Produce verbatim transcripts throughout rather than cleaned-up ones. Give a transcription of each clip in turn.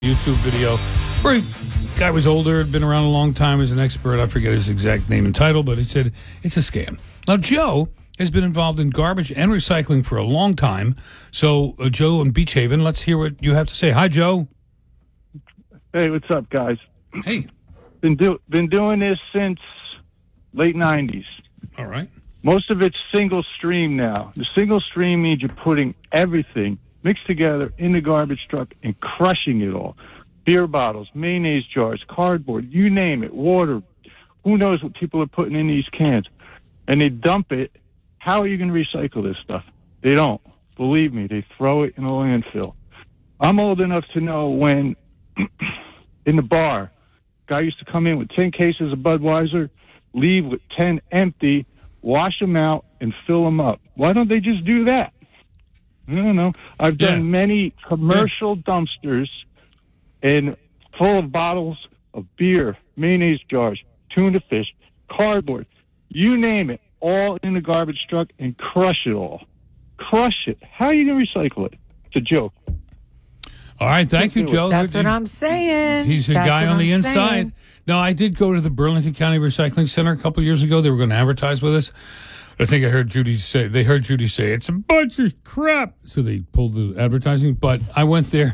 YouTube video where a guy was older, had been around a long time, was an expert. I forget his exact name and title, but he said it's a scam. Now, Joe has been involved in garbage and recycling for a long time. So, uh, Joe in Beach Haven, let's hear what you have to say. Hi, Joe. Hey, what's up, guys? Hey. Been do been doing this since late nineties. All right. Most of it's single stream now. The single stream means you're putting everything mixed together in the garbage truck and crushing it all. Beer bottles, mayonnaise jars, cardboard, you name it, water. Who knows what people are putting in these cans? And they dump it. How are you going to recycle this stuff? They don't. Believe me, they throw it in a landfill. I'm old enough to know when in the bar, guy used to come in with ten cases of Budweiser, leave with ten empty, wash them out, and fill them up. Why don't they just do that? I don't know. I've done Yeah. many commercial yeah. dumpsters and full of bottles of beer, mayonnaise jars, tuna fish, cardboard, you name it, all in the garbage truck and crush it all. Crush it. How are you going to recycle it? It's a joke. All right. Thank you, Joe. That's what I'm saying. He's a That's guy on I'm the inside. saying. No, I did go to the Burlington County Recycling Center a couple years ago. They were going to advertise with us. I think I heard Judy say, they heard Judy say, it's a bunch of crap. So they pulled the advertising, but I went there.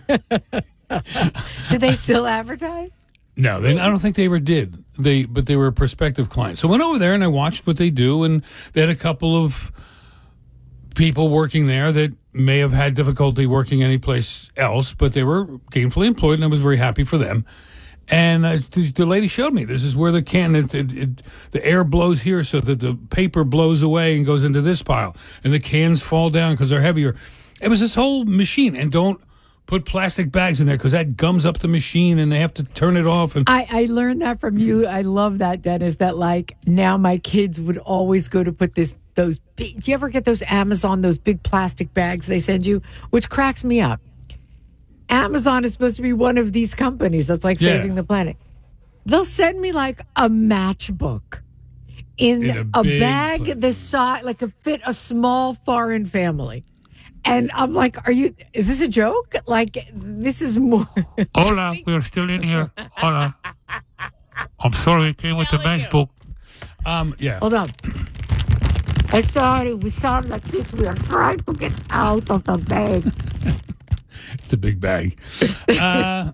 Do they still advertise? No, they, I don't think they ever did. They, but they were a prospective client. So I went over there and I watched what they do, and they had a couple of people working there that may have had difficulty working anyplace else, but they were gainfully employed, and I was very happy for them. And uh, the, the lady showed me, this is where the can, it, it, it, the air blows here so that the paper blows away and goes into this pile. And the cans fall down because they're heavier. It was this whole machine. And don't put plastic bags in there because that gums up the machine and they have to turn it off. And I, I learned that from you. I love that, Dennis, that like now my kids would always go to put this, those big, do you ever get those Amazon, those big plastic bags they send you, which cracks me up. Amazon is supposed to be one of these companies that's like Yeah. saving the planet. They'll send me like a matchbook in, In a a, big bag pla- the size, like a fit a small foreign family. And I'm like, are you, is this a joke? Like, this is more. Hola, we're still in here. Hola. I'm sorry, it came with the matchbook. um, yeah. Hold on. I'm sorry, we sound like this. We are trying to get out of the bag. It's a big bag. Uh,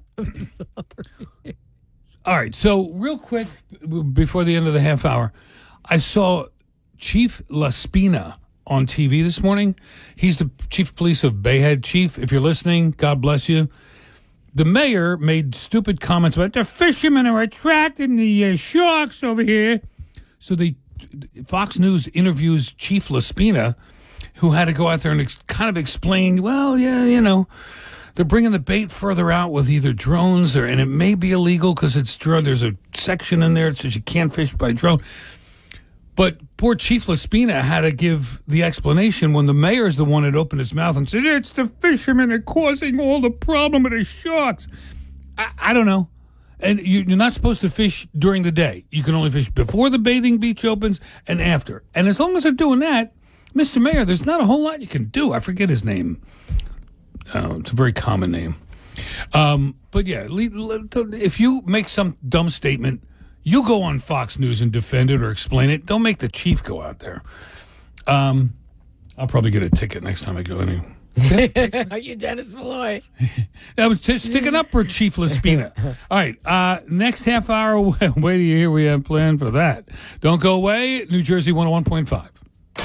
all right. So, real quick, before the end of the half hour, I saw Chief Laspina on T V this morning. He's the chief of police of Bayhead. Chief, if you're listening, God bless you. The mayor made stupid comments about the fishermen are attracting the uh, sharks over here. So, they, Fox News interviews Chief Laspina, who had to go out there and ex- kind of explain, well, yeah, you know, they're bringing the bait further out with either drones, or and it may be illegal because it's drone. There's a section in there that says you can't fish by drone. But poor Chief Laspina had to give the explanation when the mayor is the one that opened his mouth and said, it's the fishermen are causing all the problem with the sharks. I, I don't know. And you, you're not supposed to fish during the day. You can only fish before the bathing beach opens and after. And as long as they're doing that, Mister Mayor, there's not a whole lot you can do. I forget his name. Uh, it's a very common name. Um, but yeah, if you make some dumb statement, you go on Fox News and defend it or explain it. Don't make the chief go out there. Um, I'll probably get a ticket next time I go anyway. Are you Dennis Malloy? I was just sticking up for Chief Laspina. All right, uh, next half hour, wait do you hear we have planned for that. Don't go away, New Jersey one oh one point five.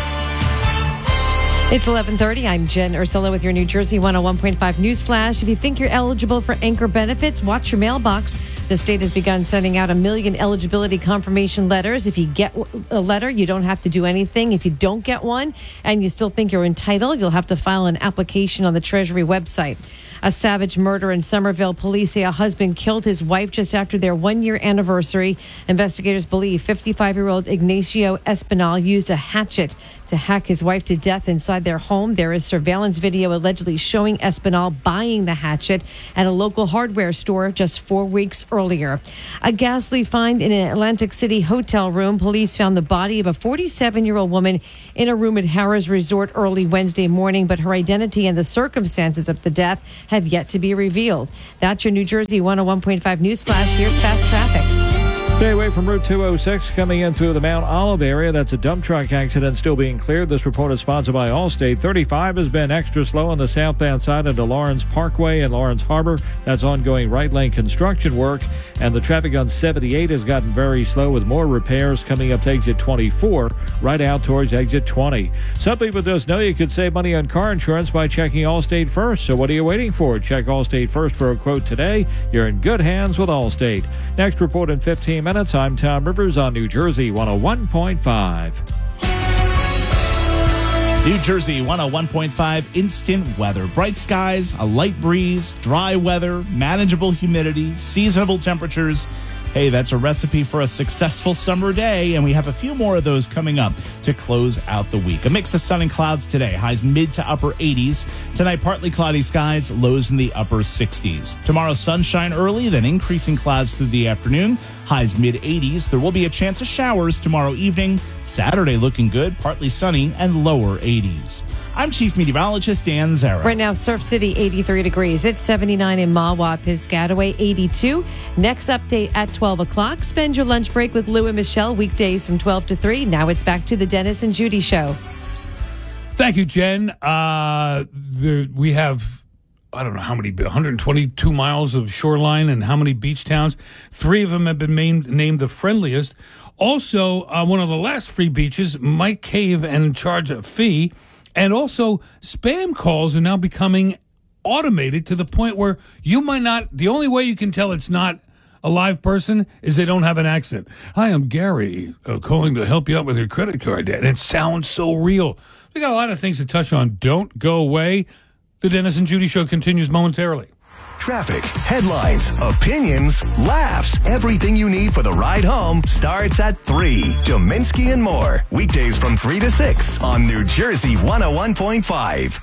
It's eleven thirty. I'm Jen Ursula with your New Jersey one oh one point five News Flash. If you think you're eligible for Anchor benefits, watch your mailbox. The state has begun sending out a million eligibility confirmation letters. If you get a letter, you don't have to do anything. If you don't get one and you still think you're entitled, you'll have to file an application on the Treasury website. A savage murder in Somerville. Police say a husband killed his wife just after their one-year anniversary. Investigators believe fifty-five-year-old Ignacio Espinal used a hatchet to hack his wife to death inside their home. There is surveillance video allegedly showing Espinal buying the hatchet at a local hardware store just four weeks earlier. A ghastly find in an Atlantic City hotel room. Police found the body of a forty-seven-year-old woman in a room at Harrah's Resort early Wednesday morning, but her identity and the circumstances of the death have yet to be revealed. That's your New Jersey one oh one point five News Flash. Here's fast traffic. Stay away from Route two oh six coming in through the Mount Olive area. That's a dump truck accident still being cleared. This report is sponsored by Allstate. thirty-five has been extra slow on the southbound side into Lawrence Parkway and Lawrence Harbor. That's ongoing right lane construction work. And the traffic on seventy-eight has gotten very slow with more repairs coming up to exit twenty-four, right out towards exit twenty. Some people just know you could save money on car insurance by checking Allstate first. So what are you waiting for? Check Allstate first for a quote today. You're in good hands with Allstate. Next report in fifteen minutes. I'm Tom Rivers on New Jersey one oh one point five. New Jersey one oh one point five instant weather. Bright skies, a light breeze, dry weather, manageable humidity, seasonable temperatures. Hey, that's a recipe for a successful summer day, and we have a few more of those coming up to close out the week. A mix of sun and clouds today, highs mid to upper eighties. Tonight, partly cloudy skies, lows in the upper sixties. Tomorrow, sunshine early, then increasing clouds through the afternoon, highs mid eighties. There will be a chance of showers tomorrow evening. Saturday looking good, partly sunny, and lower eighties. I'm Chief Meteorologist Dan Zara. Right now, Surf City, eighty-three degrees. It's seventy-nine in Mahwah, Piscataway, eighty-two. Next update at twelve o'clock. Spend your lunch break with Lou and Michelle, weekdays from twelve to three. Now it's back to the Dennis and Judy Show. Thank you, Jen. Uh, the, we have, I don't know how many, one hundred twenty-two miles of shoreline and how many beach towns. Three of them have been named, named the friendliest. Also, uh, one of the last free beaches might cave and charge a fee. And also, spam calls are now becoming automated to the point where you might not, the only way you can tell it's not a live person is they don't have an accent. Hi, I'm Gary, uh, calling to help you out with your credit card debt. And it sounds so real. We got a lot of things to touch on. Don't go away. The Dennis and Judy Show continues momentarily. Traffic, headlines, opinions, laughs. Everything you need for the ride home starts at three. Dominski and more. Weekdays from three to six on New Jersey one oh one point five.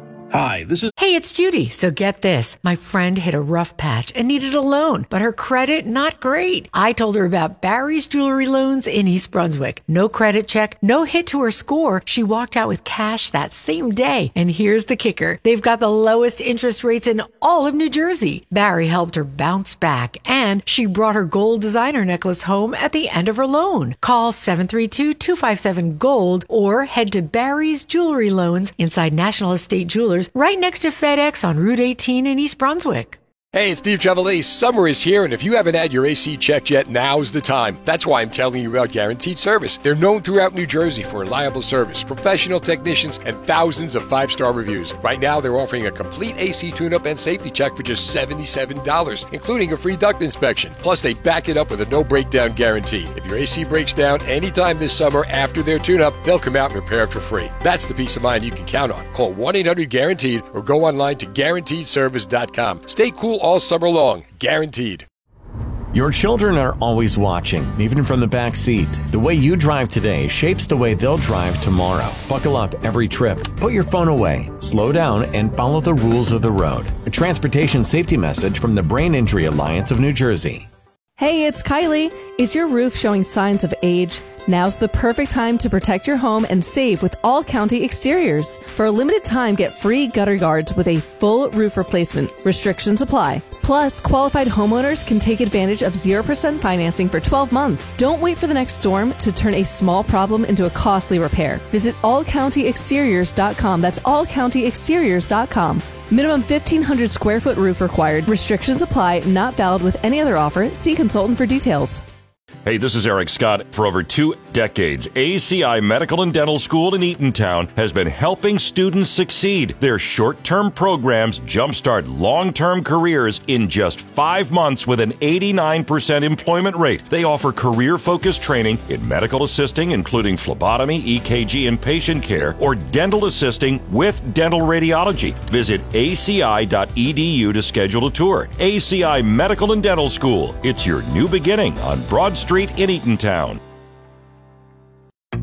Hi, this is... Hey, it's Judy. So get this. My friend hit a rough patch and needed a loan, but her credit not great. I told her about Barry's Jewelry Loans in East Brunswick. No credit check, no hit to her score. She walked out with cash that same day. And here's the kicker. They've got the lowest interest rates in all of New Jersey. Barry helped her bounce back, and she brought her gold designer necklace home at the end of her loan. Call seven three two, two five seven, GOLD or head to Barry's Jewelry Loans inside National Estate Jewelers right next to FedEx on Route eighteen in East Brunswick. Hey, it's Steve Chevrolet. Summer is here, and if you haven't had your A C checked yet, now's the time. That's why I'm telling you about Guaranteed Service. They're known throughout New Jersey for reliable service, professional technicians, and thousands of five-star reviews. Right now, they're offering a complete A C tune-up and safety check for just seventy-seven dollars, including a free duct inspection. Plus, they back it up with a no-breakdown guarantee. If your A C breaks down anytime this summer after their tune-up, they'll come out and repair it for free. That's the peace of mind you can count on. Call one eight hundred guaranteed or go online to guaranteed service dot com. Stay cool all summer long. Guaranteed. Your children are always watching, even from the back seat. The way you drive today shapes the way they'll drive tomorrow. Buckle up every trip. Put your phone away. Slow down and follow the rules of the road. A transportation safety message from the Brain Injury Alliance of New Jersey. Hey, it's Kylie. Is your roof showing signs of age? Now's the perfect time to protect your home and save with All County Exteriors. For a limited time, get free gutter guards with a full roof replacement. Restrictions apply. Plus, qualified homeowners can take advantage of zero percent financing for twelve months. Don't wait for the next storm to turn a small problem into a costly repair. Visit all county exteriors dot com. That's all county exteriors dot com. Minimum fifteen hundred square foot roof required. Restrictions apply. Not valid with any other offer. See consultant for details. Hey, this is Eric Scott. For over two decades, A C I Medical and Dental School in Eatontown has been helping students succeed. Their short-term programs jumpstart long-term careers in just five months with an eighty-nine percent employment rate. They offer career-focused training in medical assisting, including phlebotomy, E K G, and patient care, or dental assisting with dental radiology. Visit A C I dot E D U to schedule a tour. A C I Medical and Dental School. It's your new beginning on Broad Street in Eatontown.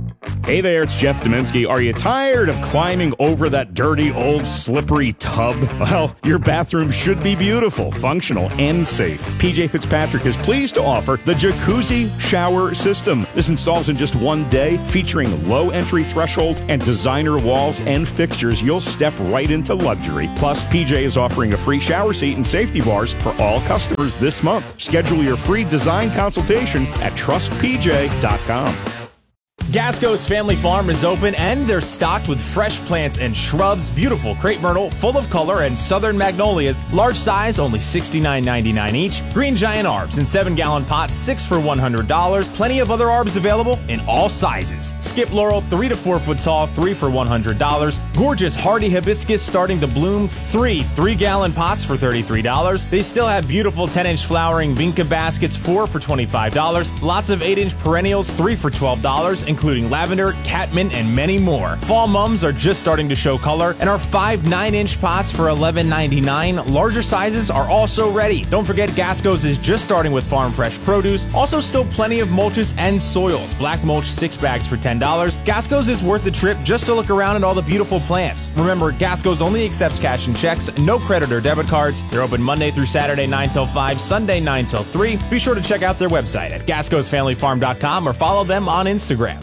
Hey there, it's Jeff Dominski. Are you tired of climbing over that dirty, old, slippery tub? Well, your bathroom should be beautiful, functional, and safe. P J Fitzpatrick is pleased to offer the Jacuzzi Shower System. This installs in just one day, featuring low entry threshold and designer walls and fixtures. You'll step right into luxury. Plus, P J is offering a free shower seat and safety bars for all customers this month. Schedule your free design consultation at trust p j dot com. Gasco's Family Farm is open and they're stocked with fresh plants and shrubs, beautiful crepe myrtle, full of color, and southern magnolias, large size, only sixty-nine ninety-nine each, green giant arbs in seven gallon pots, six for one hundred dollars, plenty of other arbs available in all sizes. Skip laurel, three to four foot tall, three for one hundred dollars, gorgeous hardy hibiscus starting to bloom, three three gallon pots for thirty-three dollars. They still have beautiful ten inch flowering vinca baskets, four for twenty-five dollars, lots of eight inch perennials, three for twelve dollars, including lavender, catmint, and many more. Fall mums are just starting to show color, and our five nine inch pots for eleven ninety-nine. Larger sizes are also ready. Don't forget, Gasco's is just starting with farm fresh produce. Also, still plenty of mulches and soils. Black mulch, six bags for ten dollars. Gasco's is worth the trip just to look around at all the beautiful plants. Remember, Gasco's only accepts cash and checks, no credit or debit cards. They're open Monday through Saturday, nine till five, Sunday, nine till three. Be sure to check out their website at gascos family farm dot com or follow them on Instagram.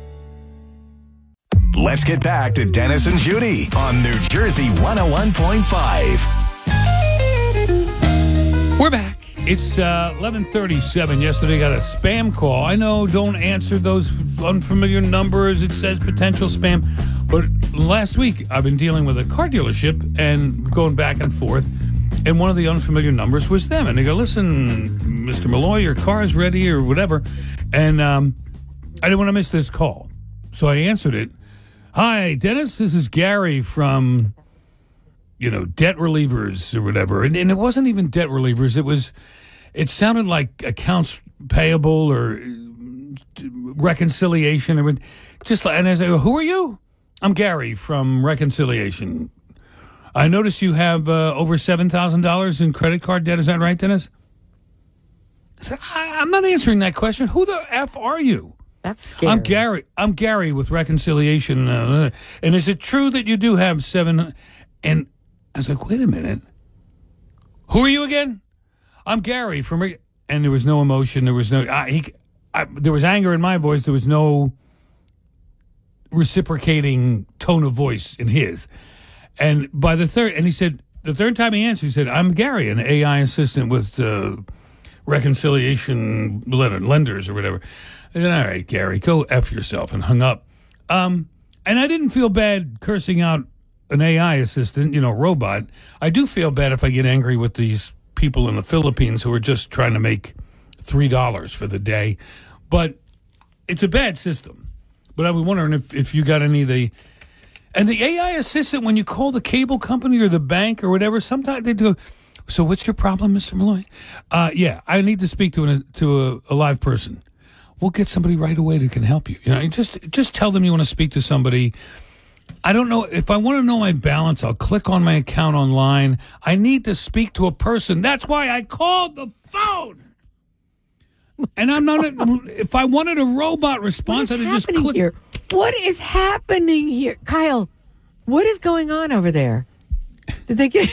Let's get back to Dennis and Judy on New Jersey one oh one point five. We're back. It's uh, eleven thirty-seven. Yesterday got a spam call. I know, don't answer those unfamiliar numbers. It says potential spam. But last week, I've been dealing with a car dealership and going back and forth. And one of the unfamiliar numbers was them. And they go, listen, Mister Malloy, your car is ready or whatever. And um, I didn't want to miss this call. So I answered it. Hi, Dennis, this is Gary from, you know, Debt Relievers or whatever. And, and it wasn't even Debt Relievers. It was, it sounded like accounts payable or reconciliation. Or just like, and I said, who are you? I'm Gary from Reconciliation. I notice you have uh, over seven thousand dollars in credit card debt. Is that right, Dennis? I said, I, I'm not answering that question. Who the F are you? That's scary. I'm Gary. I'm Gary with Reconciliation. Uh, and is it true that you do have seven? And I was like, wait a minute. Who are you again? I'm Gary from. Re-. And there was no emotion. There was no. I, he, I, there was anger in my voice. There was no reciprocating tone of voice in his. And by the third, and he said the third time he answered, he said, "I'm Gary, an A I assistant with uh, Reconciliation Lenders or whatever." I said, all right, Gary, go F yourself, and hung up. Um, and I didn't feel bad cursing out an A I assistant, you know, robot. I do feel bad if I get angry with these people in the Philippines who are just trying to make three dollars for the day. But it's a bad system. But I was wondering if, if you got any of the... And the A I assistant, when you call the cable company or the bank or whatever, sometimes they do... So what's your problem, Mister Malloy? Uh, yeah, I need to speak to, an, to a, a live person. We'll get somebody right away that can help you. You know, just just tell them you want to speak to somebody. I don't know if I want to know my balance. I'll click on my account online. I need to speak to a person. That's why I called the phone. And I'm not. A, if I wanted a robot response, I'd just click. Here? What is happening here, Kyle? What is going on over there? Did they get?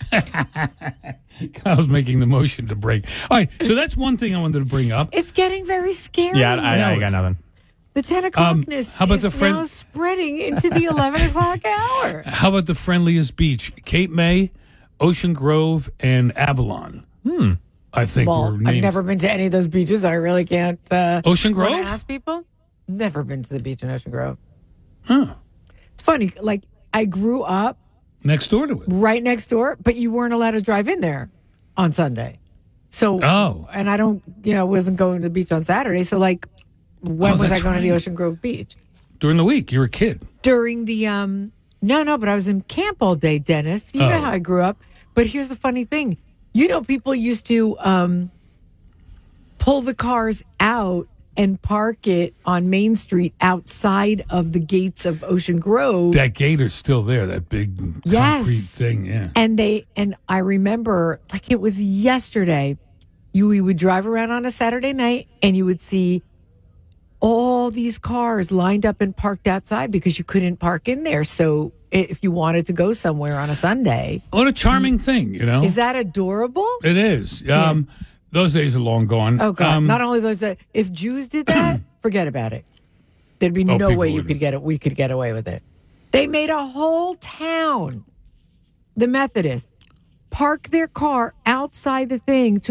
Kyle's making the motion to break. All right, so that's one thing I wanted to bring up. It's getting very scary. Yeah, I, I, I got nothing. The ten o'clockness um, how about is the friend- now spreading into the eleven o'clock hour. How about the friendliest beach? Cape May, Ocean Grove, and Avalon. Hmm. I think well, were named. I've never been to any of those beaches. I really can't. Uh, Ocean Grove? Ask people. Never been to the beach in Ocean Grove. Huh. It's funny. Like, I grew up next door to it. Right next door, but you weren't allowed to drive in there on Sunday. So, oh. And I don't, you know, wasn't going to the beach on Saturday. So, like, when oh, was I going right. to the Ocean Grove Beach? During the week. You were a kid. During the, um, no, no, but I was in camp all day, Dennis. You oh. know how I grew up. But here's the funny thing. You know, people used to um, pull the cars out and park it on Main Street outside of the gates of Ocean Grove. That gate is still there, that big concrete yes. thing, yeah. And they and I remember, like it was yesterday, you we would drive around on a Saturday night and you would see all these cars lined up and parked outside because you couldn't park in there. So if you wanted to go somewhere on a Sunday. What a charming thing, you know? Is that adorable? It is. Um, yeah. Those days are long gone. Oh, God. Um, Not only those, uh, if Jews did that, forget about it. There'd be Oh, no people way you wouldn't. could get it. We could get away with it. They made a whole town, the Methodists, park their car outside the thing to